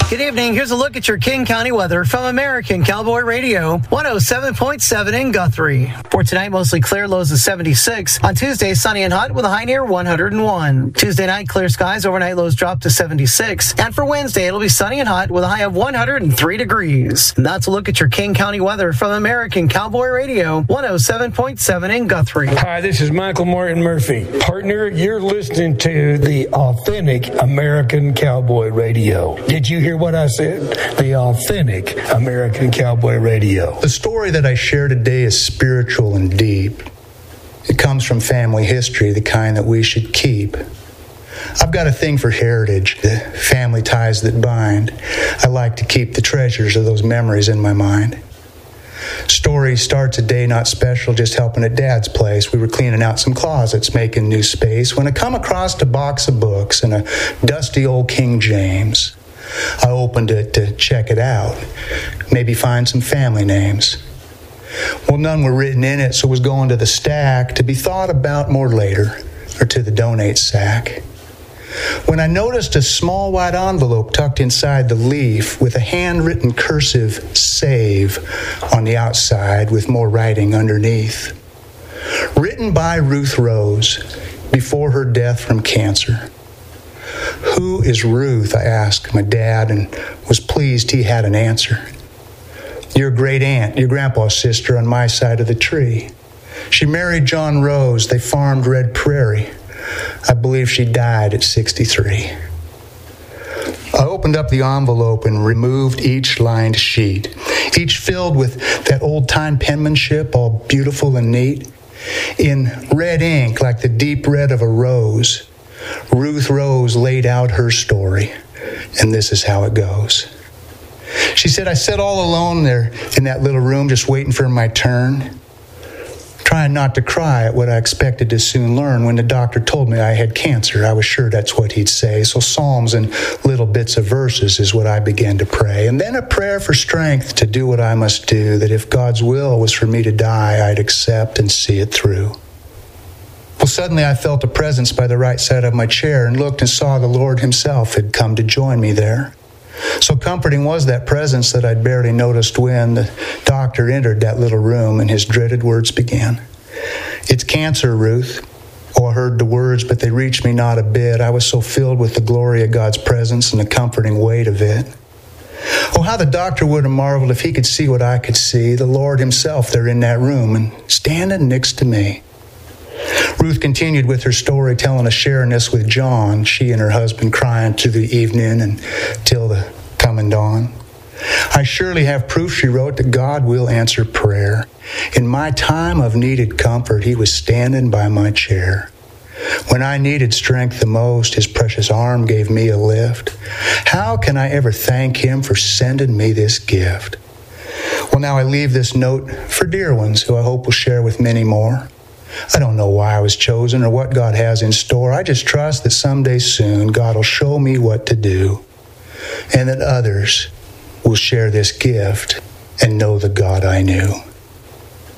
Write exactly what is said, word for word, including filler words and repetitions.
Good evening. Here's a look at your King County weather from American Cowboy Radio, one oh seven point seven in Guthrie. For tonight, mostly clear, lows of seventy-six. On Tuesday, sunny and hot with a high near one hundred one. Tuesday night, clear skies, overnight lows drop to seventy-six. And for Wednesday, it'll be sunny and hot with a high of one hundred three degrees. And that's a look at your King County weather from American Cowboy Radio, one oh seven point seven in Guthrie. Hi, this is Michael Martin Murphy. Partner, you're listening to the authentic American Cowboy Radio. Did you hear what I said? The authentic American Cowboy Radio. The story that I share today is spiritual and deep. It comes from family history, the kind that we should keep. I've got a thing for heritage, the family ties that bind. I like to keep the treasures of those memories in my mind. Story starts a day not special, just helping at Dad's place. We were cleaning out some closets, making new space, when I come across a box of books and a dusty old King James. I opened it to check it out, maybe find some family names. Well, none were written in it, so it was going to the stack to be thought about more later, or to the donate sack. When I noticed a small white envelope tucked inside the leaf with a handwritten cursive save on the outside with more writing underneath. Written by Ruth Rose before her death from cancer. Who is Ruth? I asked my dad and was pleased he had an answer. Your great aunt, your grandpa's sister on my side of the tree. She married John Rose. They farmed Red Prairie. I believe she died at sixty-three. I opened up the envelope and removed each lined sheet, each filled with that old-time penmanship, all beautiful and neat. In red ink, like the deep red of a rose, Ruth Rose laid out her story, and this is how it goes. She said, I sat all alone there in that little room just waiting for my turn, trying not to cry at what I expected to soon learn. When the doctor told me I had cancer, I was sure that's what he'd say. So psalms and little bits of verses is what I began to pray. And then a prayer for strength to do what I must do, that if God's will was for me to die, I'd accept and see it through. Well, suddenly I felt a presence by the right side of my chair and looked and saw the Lord himself had come to join me there. So comforting was that presence that I'd barely noticed when the doctor entered that little room and his dreaded words began. It's cancer, Ruth. Oh, I heard the words, but they reached me not a bit. I was so filled with the glory of God's presence and the comforting weight of it. Oh, how the doctor would have marveled if he could see what I could see, the Lord himself there in that room and standing next to me. Ruth continued with her story, telling us sharing this with John, she and her husband crying through the evening and till the coming dawn. I surely have proof, she wrote, that God will answer prayer. In my time of needed comfort, he was standing by my chair. When I needed strength the most, his precious arm gave me a lift. How can I ever thank him for sending me this gift? Well, now I leave this note for dear ones who I hope will share with many more. I don't know why I was chosen or what God has in store. I just trust that someday soon God will show me what to do, and that others will share this gift and know the God I knew.